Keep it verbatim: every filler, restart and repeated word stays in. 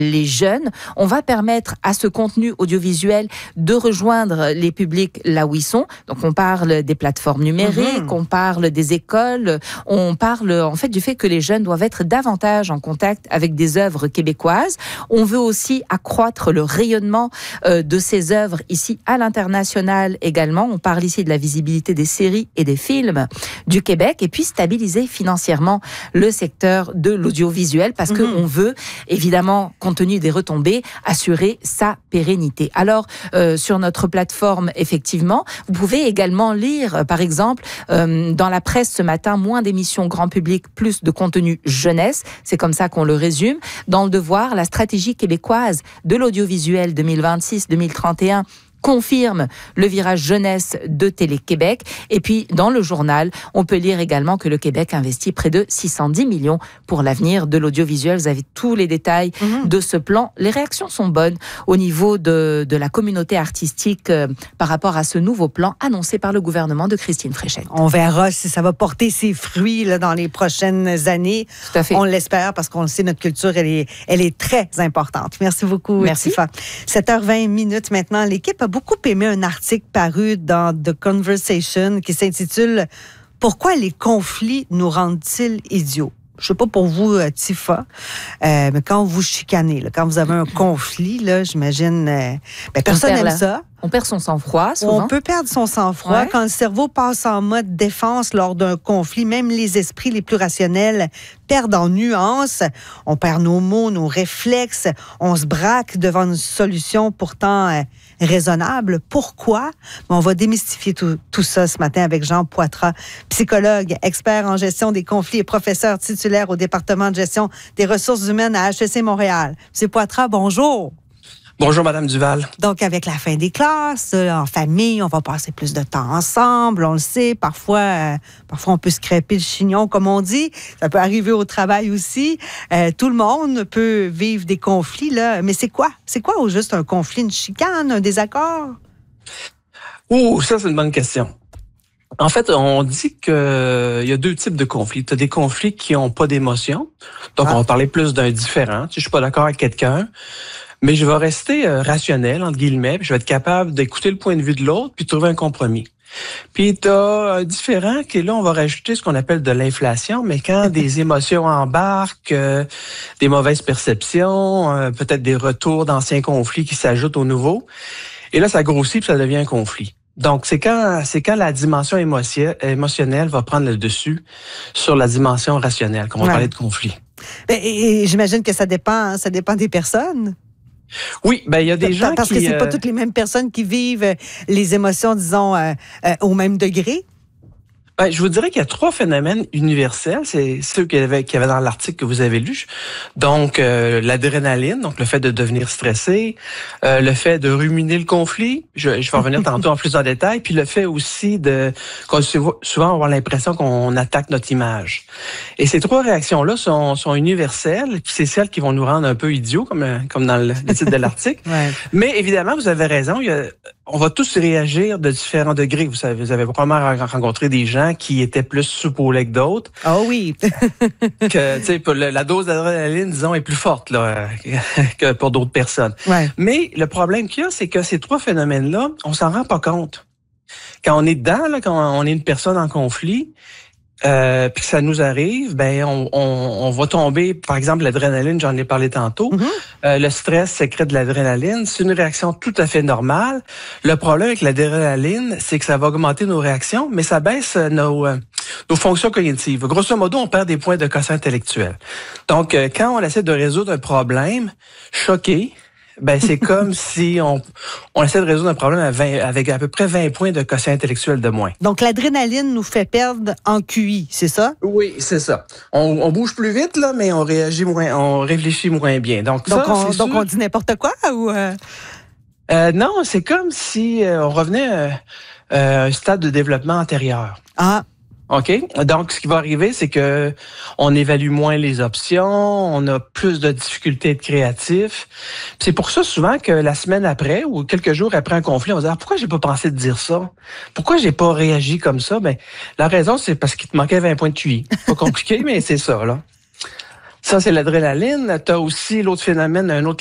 les jeunes. On va permettre à ce contenu audiovisuel de rejoindre les publics là où ils sont. Donc on parle des plateformes numériques, mmh. on parle des écoles, on parle en fait du fait que les jeunes doivent être davantage en contact avec des œuvres québécoises. On veut aussi accroître le rayonnement euh, de ces œuvres ici à l'international également. On parle ici de la visibilité des séries et des films du Québec et puis stabiliser financièrement le secteur de l'audiovisuel parce mmh. qu'on veut évidemment compte tenu des retombées, assurer sa pérennité. Alors, euh, sur notre plateforme, effectivement, vous pouvez également lire, par exemple, euh, dans la presse ce matin, moins d'émissions grand public, plus de contenu jeunesse. C'est comme ça qu'on le résume. Dans le Devoir, la stratégie québécoise de l'audiovisuel deux mille vingt-six deux mille trente et un confirme le virage jeunesse de Télé-Québec. Et puis, dans le journal, on peut lire également que le Québec investit près de six cent dix millions pour l'avenir de l'audiovisuel. Vous avez tous les détails mmh. de ce plan. Les réactions sont bonnes au niveau de, de la communauté artistique euh, par rapport à ce nouveau plan annoncé par le gouvernement de Christine Fréchette. On verra si ça va porter ses fruits là, dans les prochaines années. Tout à fait. On l'espère parce qu'on le sait, notre culture, elle est, elle est très importante. Merci beaucoup, Merci. Tifa. sept heures vingt minutes maintenant. L'équipe a beaucoup aimé un article paru dans The Conversation qui s'intitule « Pourquoi les conflits nous rendent-ils idiots ?» Je ne sais pas pour vous, euh, Tifa, euh, mais quand vous chicanez, là, quand vous avez un conflit, là, j'imagine, euh, ben, personne n'aime ça. On perd son sang-froid, souvent. On peut perdre son sang-froid. Ouais. Quand le cerveau passe en mode défense lors d'un conflit, même les esprits les plus rationnels perdent en nuances. On perd nos mots, nos réflexes. On se braque devant une solution pourtant euh, raisonnable. Pourquoi? On va démystifier tout, tout ça ce matin avec Jean Poitras, psychologue, expert en gestion des conflits et professeur titulaire au département de gestion des ressources humaines à H E C Montréal. Monsieur Poitras, bonjour. Bonjour, Madame Duval. Donc, avec la fin des classes, en famille, on va passer plus de temps ensemble, on le sait. Parfois, euh, parfois on peut se crêper le chignon, comme on dit. Ça peut arriver au travail aussi. Euh, tout le monde peut vivre des conflits, là. Mais c'est quoi? C'est quoi au juste un conflit, une chicane, un désaccord? Ouh, ça, c'est une bonne question. En fait, on dit qu'il y a deux types de conflits. Tu as des conflits qui n'ont pas d'émotion. Donc, ah. on va parler plus d'un différent. Si je suis pas d'accord avec quelqu'un, mais je vais rester euh, rationnel, entre guillemets, puis je vais être capable d'écouter le point de vue de l'autre, puis de trouver un compromis. Puis tu as un différent qui, là, on va rajouter ce qu'on appelle de l'inflation, mais quand des émotions embarquent, euh, des mauvaises perceptions, euh, peut-être des retours d'anciens conflits qui s'ajoutent aux nouveaux, et là, ça grossit, puis ça devient un conflit. Donc, c'est quand c'est quand la dimension émotion, émotionnelle va prendre le dessus sur la dimension rationnelle, quand on va ouais. parler de conflit. Et, et j'imagine que ça dépend, ça dépend des personnes. Oui, ben il y a des gens Parce qui... Parce que c'est euh... pas toutes les mêmes personnes qui vivent les émotions, disons, euh, euh, au même degré. Ben, je vous dirais qu'il y a trois phénomènes universels. C'est ceux qu'il y avait, qu'il y avait dans l'article que vous avez lu. Donc, euh, l'adrénaline, donc le fait de devenir stressé, euh, le fait de ruminer le conflit, je, je vais revenir tantôt en plus en détail, puis le fait aussi de... qu'on souvent avoir l'impression qu'on attaque notre image. Et ces trois réactions-là sont, sont universelles, puis c'est celles qui vont nous rendre un peu idiots, comme, comme dans le, le titre de l'article. Ouais. Mais évidemment, vous avez raison, il y a, on va tous réagir de différents degrés. Vous savez, vous avez probablement rencontré des gens qui étaient plus soupes au lait que d'autres. Ah oh oui. que tu sais, la dose d'adrénaline, disons, est plus forte là que pour d'autres personnes. Ouais. Mais le problème qu'il y a, c'est que ces trois phénomènes-là, on s'en rend pas compte. Quand on est dedans, là, quand on est une personne en conflit, euh, puis que ça nous arrive, ben on, on, on va tomber, par exemple, l'adrénaline, j'en ai parlé tantôt. Mm-hmm. Euh, le stress sécrète de l'adrénaline, c'est une réaction tout à fait normale. Le problème avec l'adrénaline, c'est que ça va augmenter nos réactions, mais ça baisse nos, euh, nos fonctions cognitives. Grosso modo, on perd des points de quotient intellectuel. Donc, euh, quand on essaie de résoudre un problème, choqué, ben c'est comme si on, on essaie de résoudre un problème à vingt, avec à peu près vingt points de quotient intellectuel de moins. Donc, l'adrénaline nous fait perdre en Q I, c'est ça? Oui, c'est ça. On, on bouge plus vite, là, mais on réagit moins, on réfléchit moins bien. Donc, donc, ça, on, c'est donc sûr. on dit n'importe quoi ou... Euh... Euh, non, c'est comme si euh, on revenait à euh, un stade de développement antérieur. Ah. OK? Donc, ce qui va arriver, c'est que on évalue moins les options, on a plus de difficultés de créatif. C'est pour ça, souvent, que la semaine après ou quelques jours après un conflit, on va dire ah, « Pourquoi j'ai pas pensé de dire ça? Pourquoi j'ai pas réagi comme ça? » Ben, la raison, c'est parce qu'il te manquait vingt points de Q I. Pas compliqué, mais c'est ça, là. Ça, c'est l'adrénaline. Tu as aussi l'autre phénomène, un autre